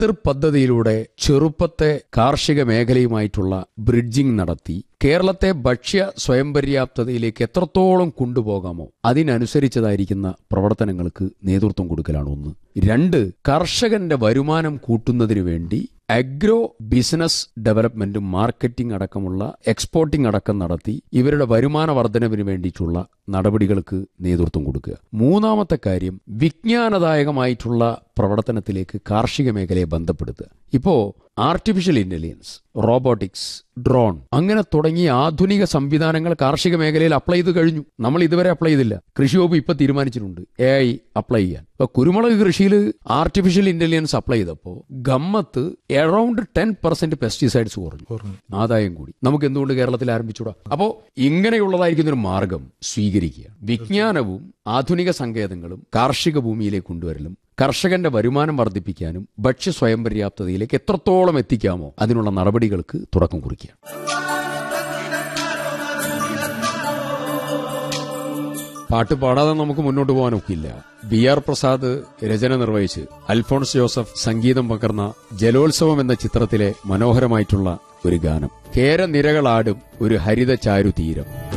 Qatar പദ്ധതിയിലൂടെ ചെറുപ്പത്തെ കാർഷിക മേഖലയുമായിട്ടുള്ള bridging നടത്തി കേരളത്തെ ഭക്ഷ്യ സ്വയം പര്യാപ്തതയിലേക്ക് എത്രത്തോളം കൊണ്ടുപോകാമോ അതിനനുസരിച്ചതായിരിക്കുന്ന പ്രവർത്തനങ്ങൾക്ക് നേതൃത്വം കൊടുക്കലാണ് ഒന്ന്. 2, കർഷകന്റെ വരുമാനം കൂട്ടുന്നതിനു വേണ്ടി അഗ്രോ ബിസിനസ് ഡെവലപ്മെന്റും മാർക്കറ്റിംഗ് അടക്കമുള്ള എക്സ്പോർട്ടിംഗ് അടക്കം നടത്തി ഇവരുടെ വരുമാന വർധനവിന് വേണ്ടിയിട്ടുള്ള നടപടികൾക്ക് നേതൃത്വം കൊടുക്കുക. 3ാമത്തെ കാര്യം, വിജ്ഞാനദായകമായിട്ടുള്ള പ്രവർത്തനത്തിലേക്ക് കാർഷിക മേഖലയെ ബന്ധപ്പെടുത്തുക. ഇപ്പോ ആർട്ടിഫിഷ്യൽ ഇന്റലിജൻസ്, റോബോട്ടിക്സ്, ഡ്രോൺ അങ്ങനെ തുടങ്ങിയ ആധുനിക സംവിധാനങ്ങൾ കാർഷിക മേഖലയിൽ അപ്ലൈ ചെയ്ത് കഴിഞ്ഞു. നമ്മൾ ഇതുവരെ അപ്ലൈ ചെയ്തില്ല. കൃഷി വകുപ്പ് ഇപ്പൊ തീരുമാനിച്ചിട്ടുണ്ട് AI അപ്ലൈ ചെയ്യാൻ. ഇപ്പൊ കുരുമുളക് കൃഷിയിൽ ആർട്ടിഫിഷ്യൽ ഇന്റലിജൻസ് അപ്ലൈ ചെയ്തപ്പോ ഗമ്മത്ത് അറൌണ്ട് 10% പെസ്റ്റിസൈഡ്സ് കുറഞ്ഞു, ആദായം കൂടി. നമുക്ക് എന്തുകൊണ്ട് കേരളത്തിൽ ആരംഭിച്ചൂടാ? അപ്പോ ഇങ്ങനെയുള്ളതായിരിക്കുന്ന ഒരു മാർഗം സ്വീകരിക്കുക. വിജ്ഞാനവും ആധുനിക സങ്കേതങ്ങളും കാർഷിക ഭൂമിയിലേക്ക് കൊണ്ടുവരലും കർഷകന്റെ വരുമാനം വർദ്ധിപ്പിക്കാനും ഭക്ഷ്യ സ്വയം പര്യാപ്തതയിലേക്ക് എത്രത്തോളം എത്തിക്കാമോ അതിനുള്ള നടപടികൾക്ക് തുടക്കം കുറിക്കുക. പാട്ട് പാടാതെ നമുക്ക് മുന്നോട്ട് പോകാനൊക്കില്ല. BR പ്രസാദ് രചന നിർവഹിച്ച് അൽഫോൺസ് ജോസഫ് സംഗീതം പകർന്ന ജലോത്സവം എന്ന ചിത്രത്തിലെ മനോഹരമായിട്ടുള്ള ഒരു ഗാനം. കേരനിരകളാടും ഒരു ഹരിത ചാരുതീരം.